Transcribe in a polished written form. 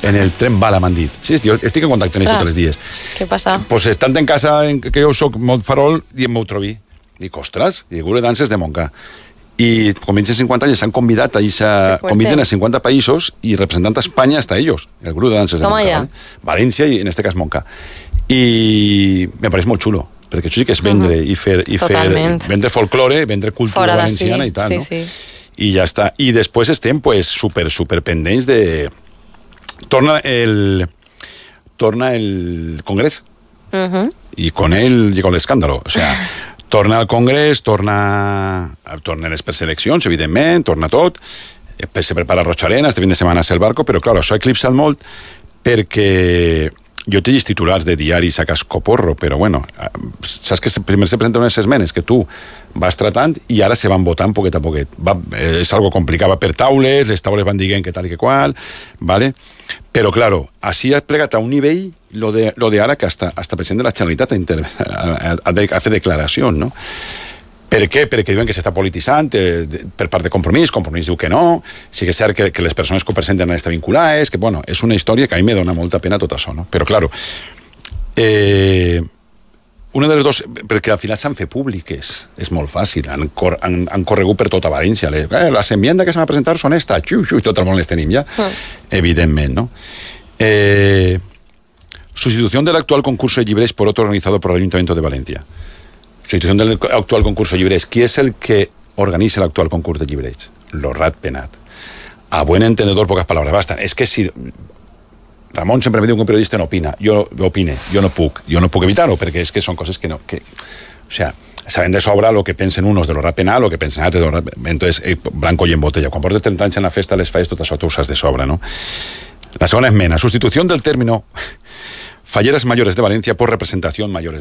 en el tren bala, m'han dit. Sí, jo estic en contacte amb ells tots els dies. Què passa? Pues estant en casa, que jo soc molt farol, i m'ho trobi. Dic, ostres, i grup de danses de Montcà. I com 50 anys s'han convidat conviden a 50 països i representant a Espanya hasta ellos, el grup de danses de Montcà. València i en este cas Montcà. I me pareix molt xulo, perquè això sí que és vendre i fer vendre folklore, vendre cultura valenciana i tal, no? I ja està. I després estem pues super pendents de... Torna el Congrés i con él llegó l'escàndalo, o sea... Torna al Congrés, tornen les preseleccions, evidentment, torna tot, se prepara Rocharena, este fin de setmana és el barco, però, clar, això ha eclipsat molt perquè jo té llegit titulars de diaris a cascoporro, però, bueno, saps que primer se presenten unes esmenes que tu vas tratant i ara se van votant poquet a poquet. És algo complicat, va per taules, les taules van dient que tal i que qual, ¿vale? Però, claro, així ha plegat a un nivell lo de ara que hasta president de la Generalitat ha fet declaracions, no? Per què? Perquè diuen que s'està polititzant per part de Compromís diu que no, sí que és cert que les persones que ho presenten han d'estar vinculades, que, bueno, és una història que a mi me dona molta pena tot això, no? Però, claro, una de les dues, perquè al final s'han fet públiques, és molt fàcil, han corregut per tota València, les enmiendes que s'han de presentar són estas, i tot el món les tenim ja, evidentment, no? Sustitución del actual concurso de llibres por otro organizado por el Ayuntamiento de Valencia. Sustitución del actual concurso de llibres. ¿Quién es el que organiza el actual concurso de llibres? Lo Ratpenat. A buen entendedor, pocas palabras bastan. Es que si... Ramon sempre me diu que un periodista no opina. Jo no puc evitar-ho, perquè és que són coses que no... o sea, saben de sobra lo que pensen unos de lo Ratpenat, lo que pensen altres de lo Ratpenat. Entonces, blanco y en botella. Quan portes 30 anys en la festa, les fes, tot això tu ho saps de sobra, no? La segona esmena. Sustitución del término falleras mayores de Valencia por representación mayores